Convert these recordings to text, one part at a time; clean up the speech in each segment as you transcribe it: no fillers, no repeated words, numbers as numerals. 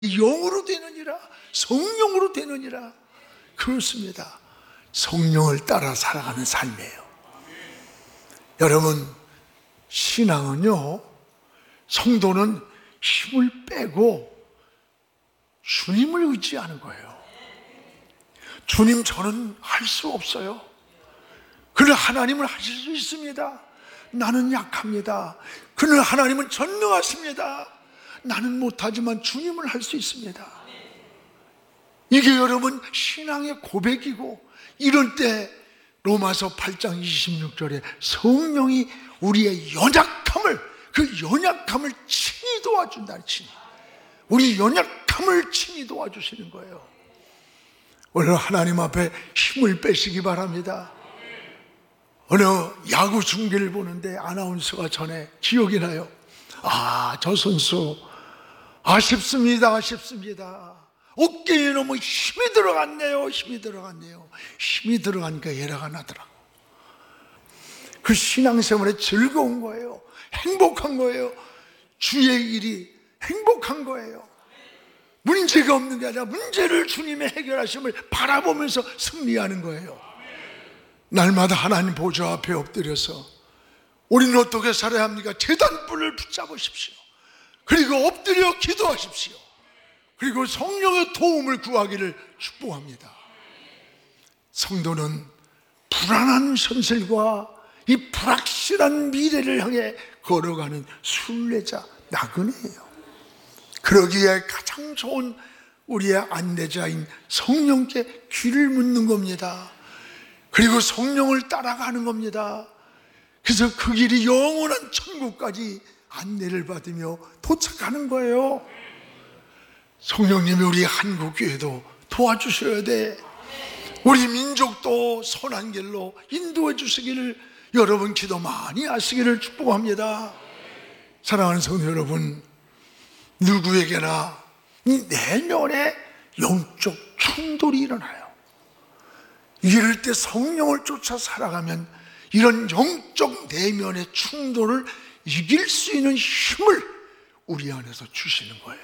영으로 되느니라, 성령으로 되느니라. 그렇습니다. 성령을 따라 살아가는 삶이에요. 여러분, 신앙은요, 성도는 힘을 빼고 주님을 의지하는 거예요. 주님, 저는 할 수 없어요. 그러나 하나님은 하실 수 있습니다. 나는 약합니다. 그러나 하나님은 전능하십니다. 나는 못하지만 주님은 할 수 있습니다. 이게 여러분 신앙의 고백이고, 이럴 때 로마서 8장 26절에 성령이 우리의 연약함을, 그 연약함을 친히 도와준다는, 친히 우리 연약함을 친히 도와주시는 거예요. 오늘 하나님 앞에 힘을 빼시기 바랍니다. 어느 야구 중계를 보는데 아나운서가 전에 기억이 나요. 저 선수 아쉽습니다. 어깨에 너무 힘이 들어갔네요. 힘이 들어가니까 에러가 나더라고. 그 신앙생활에 즐거운 거예요. 행복한 거예요. 주의 일이 행복한 거예요. 문제가 없는 게 아니라 문제를 주님의 해결하심을 바라보면서 승리하는 거예요. 날마다 하나님 보좌 앞에 엎드려서 우리는 어떻게 살아야 합니까? 제단불을 붙잡으십시오. 그리고 엎드려 기도하십시오. 그리고 성령의 도움을 구하기를 축복합니다. 성도는 불안한 현실과 이 불확실한 미래를 향해 걸어가는 순례자, 나그네예요. 그러기에 가장 좋은 우리의 안내자인 성령께 귀를 묻는 겁니다. 그리고 성령을 따라가는 겁니다. 그래서 그 길이 영원한 천국까지 안내를 받으며 도착하는 거예요. 성령님이 우리 한국교회도 도와주셔야 돼. 우리 민족도 선한 길로 인도해 주시기를 여러분 기도 많이 하시기를 축복합니다. 사랑하는 성도 여러분, 누구에게나 이 내면에 영적 충돌이 일어나요. 이럴 때 성령을 쫓아 살아가면 이런 영적 내면의 충돌을 이길 수 있는 힘을 우리 안에서 주시는 거예요.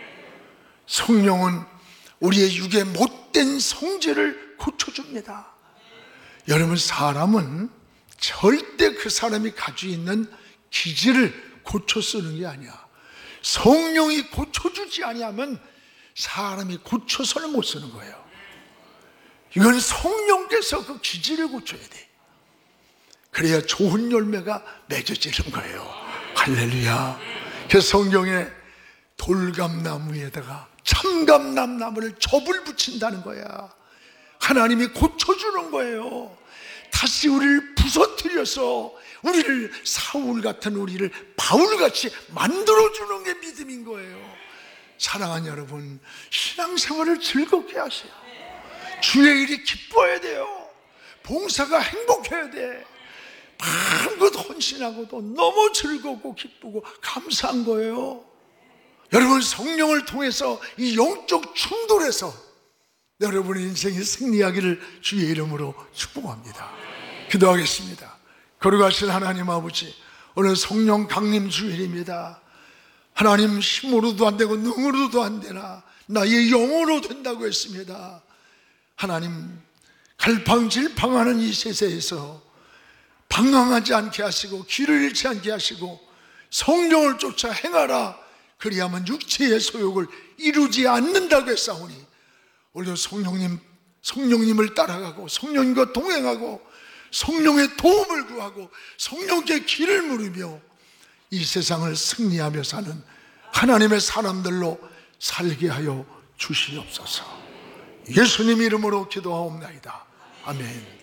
성령은 우리의 육의 못된 성질을 고쳐줍니다. 여러분, 사람은 절대 그 사람이 가지고 있는 기질을 고쳐 쓰는 게 아니야. 성령이 고쳐주지 아니하면 사람이 고쳐서는 못 쓰는 거예요. 이건 성령께서 그 기질을 고쳐야 돼. 그래야 좋은 열매가 맺어지는 거예요. 할렐루야. 그래서 성경에 돌감나무에다가 참감나무를 접을 붙인다는 거야. 하나님이 고쳐주는 거예요. 다시 우리를 부서뜨려서 우리를, 사울 같은 우리를 바울같이 만들어주는 게 믿음인 거예요. 사랑하는 여러분, 신앙생활을 즐겁게 하세요. 주의 일이 기뻐야 돼요. 봉사가 행복해야 돼. 마음껏 헌신하고도 너무 즐겁고 기쁘고 감사한 거예요. 여러분, 성령을 통해서 이 영적 충돌에서 여러분의 인생이 승리하기를 주의 이름으로 축복합니다. 기도하겠습니다. 거룩하신 하나님 아버지, 오늘 성령 강림 주일입니다. 하나님, 힘으로도 안 되고 능으로도 안 되나 나의 영으로 된다고 했습니다. 하나님, 갈팡질팡하는 이 세상에서 방황하지 않게 하시고 길을 잃지 않게 하시고 성령을 쫓아 행하라. 그리하면 육체의 소욕을 이루지 않는다고 했사오니, 오늘 성령님을 따라가고 성령님과 동행하고 성령의 도움을 구하고 성령께 길을 물으며 이 세상을 승리하며 사는 하나님의 사람들로 살게 하여 주시옵소서. 예수님 이름으로 기도하옵나이다. 아멘.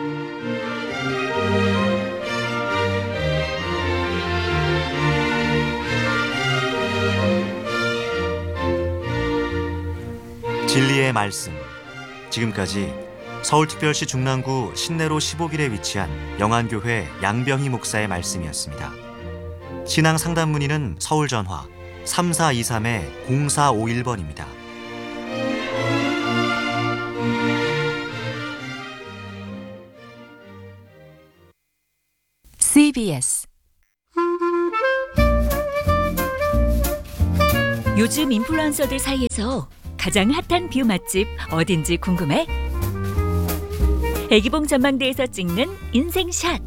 진리의 말씀. 지금까지 서울특별시 중랑구 신내로 15길에 위치한 영안교회 양병희 목사의 말씀이었습니다. 신앙 상담 문의는 서울 전화 3423-0451번입니다. CBS 요즘 인플루언서들 사이에서 가장 핫한 뷰 맛집 어딘지 궁금해? 애기봉 전망대에서 찍는 인생샷.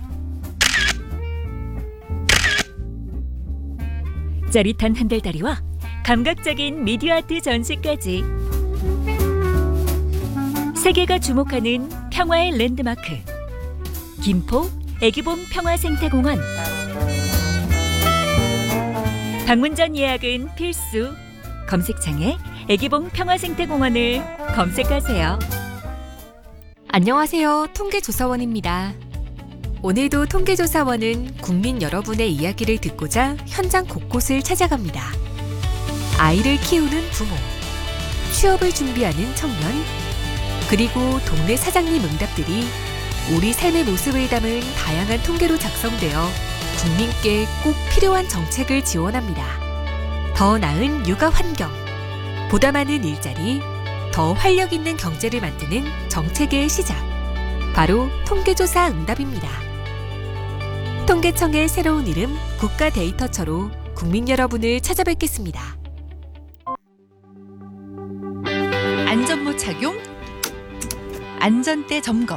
짜릿한 한달다리와 감각적인 미디어 아트 전시까지. 세계가 주목하는 평화의 랜드마크. 김포 애기봉 평화생태공원. 방문 전 예약은 필수. 검색창에 애기봉 평화생태공원을 검색하세요. 안녕하세요. 통계조사원입니다. 오늘도 통계조사원은 국민 여러분의 이야기를 듣고자 현장 곳곳을 찾아갑니다. 아이를 키우는 부모, 취업을 준비하는 청년, 그리고 동네 사장님 응답들이 우리 삶의 모습을 담은 다양한 통계로 작성되어 국민께 꼭 필요한 정책을 지원합니다. 더 나은 육아 환경, 보다 많은 일자리, 더 활력 있는 경제를 만드는 정책의 시작. 바로 통계조사 응답입니다. 통계청의 새로운 이름 국가데이터처로 국민 여러분을 찾아뵙겠습니다. 안전모 착용, 안전대 점검,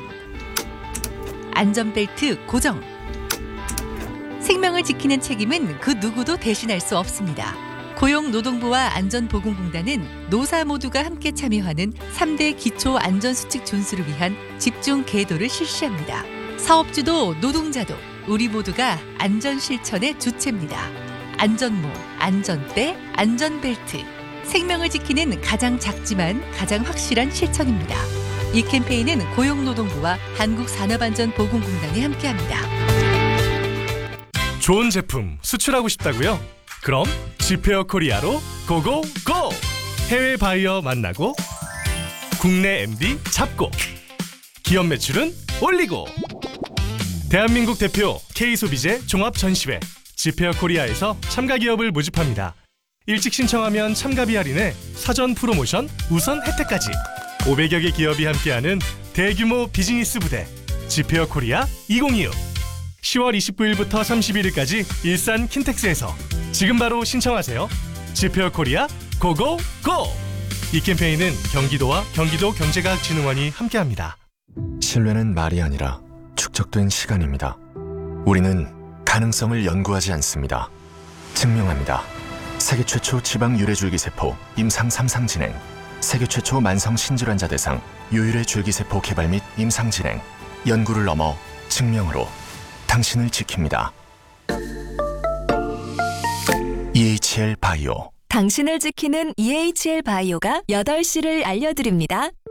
안전벨트 고정. 생명을 지키는 책임은 그 누구도 대신할 수 없습니다. 고용노동부와 안전보건공단은 노사 모두가 함께 참여하는 3대 기초 안전수칙 준수를 위한 집중 계도를 실시합니다. 사업주도 노동자도 우리 모두가 안전 실천의 주체입니다. 안전모, 안전대, 안전벨트. 생명을 지키는 가장 작지만 가장 확실한 실천입니다. 이 캠페인은 고용노동부와 한국산업안전보건공단이 함께합니다. 좋은 제품 수출하고 싶다고요? 그럼 지페어 코리아로 고고고! 해외 바이어 만나고 국내 MD 잡고 기업 매출은 올리고 대한민국 대표 K소비재 종합전시회 지페어 코리아에서 참가 기업을 모집합니다. 일찍 신청하면 참가비 할인에 사전 프로모션 우선 혜택까지 500여 개 기업이 함께하는 대규모 비즈니스 부대 지페어 코리아 2025 10월 29일부터 31일까지 일산 킨텍스에서 지금 바로 신청하세요. 지페어 코리아 고고고! 이 캠페인은 경기도와 경기도 경제과학진흥원이 함께합니다. 신뢰는 말이 아니라 축적된 시간입니다. 우리는 가능성을 연구하지 않습니다. 증명합니다. 세계 최초 지방 유래줄기세포 임상 3상 진행, 세계 최초 만성 신질환자 대상 유일의 줄기세포 개발 및 임상 진행, 연구를 넘어 증명으로 당신을 지킵니다. EHL 바이오. 당신을 지키는 EHL 바이오가 8시를 알려드립니다.